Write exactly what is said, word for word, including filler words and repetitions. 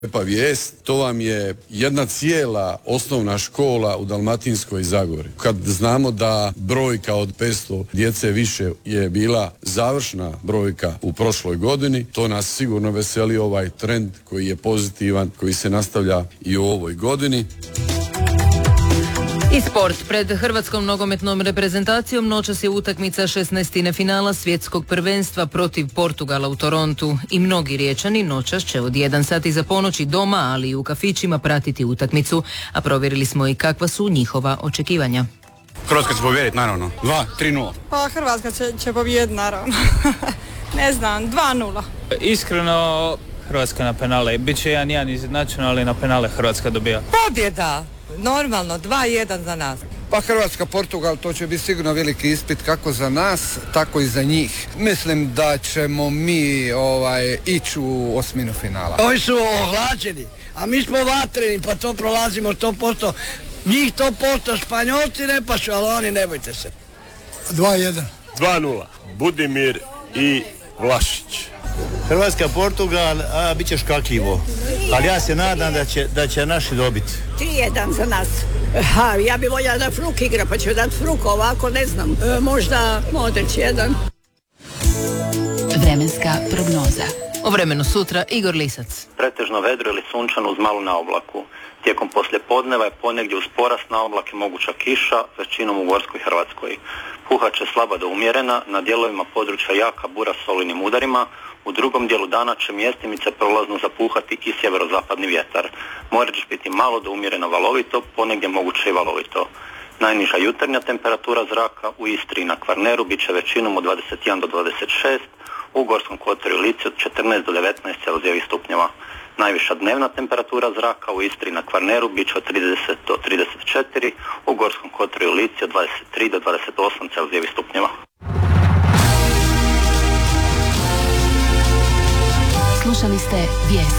Pa vijest, to vam je jedna cijela osnovna škola u Dalmatinskoj Zagori. Kad znamo da brojka od petsto djece više je bila završna brojka u prošloj godini, to nas sigurno veseli, ovaj trend koji je pozitivan, koji se nastavlja i u ovoj godini. I sport. Pred hrvatskom nogometnom reprezentacijom noćas je utakmica šesnaestine finala svjetskog prvenstva protiv Portugala u Torontu. I mnogi Riječani noćas će od jedan sat iza ponoći doma, ali i u kafićima pratiti utakmicu, a provjerili smo i kakva su njihova očekivanja. Hrvatska će pobijediti, naravno. dva tri nula. Pa Hrvatska će, će pobijediti, naravno. Ne znam, dva nula. Iskreno, Hrvatska na penale. Biće jedan jedan izjednačeno, ali na penale Hrvatska dobija. Pobjeda! Normalno, dva jedan za nas. Pa Hrvatska, Portugal, to će biti sigurno veliki ispit kako za nas, tako i za njih. Mislim da ćemo mi ovaj, ići u osminu finala. Ovi su ohlađeni, a mi smo vatreni, pa to prolazimo sto posto. Njih sto posto, Španjolci ne pašu, ali oni ne bojte se. dva jedan. dva nula. Budimir i Vlašić. Hrvatska, Portugal, a bit će škakljivo, ali ja se nadam da će, da će naši dobiti. tri jedan za nas. Ha, ja bi voljela da Fruk igra, pa ću dati Fruk, ovako ne znam, e, možda Modrić jedan. Vremenska prognoza. O vremenu sutra Igor Lisac. Pretežno vedro ili sunčano uz malu naoblaku. Tijekom poslijepodneva je ponegdje uz porast naoblake moguća kiša, većinom u Gorskoj Hrvatskoj. Puhat će slaba do umjerena, na dijelovima područja jaka bura s solinim udarima. U drugom dijelu dana će mjestimice prolazno zapuhati i sjeverozapadni vjetar. More će biti malo do umjereno valovito, ponegdje moguće i valovito. Najniža jutarnja temperatura zraka u Istri i na Kvarneru bit će većinom od dvadeset jedan do dvadeset šest, u Gorskom kotaru i Lici od četrnaest do devetnaest celzijevih stupnjeva. Najviša dnevna temperatura zraka u Istri i na Kvarneru bit će od trideset do trideset četiri, u Gorskom kotaru i Lici od dvadeset tri do dvadeset osam celzijevih stupnjeva. Slušali ste Vijest.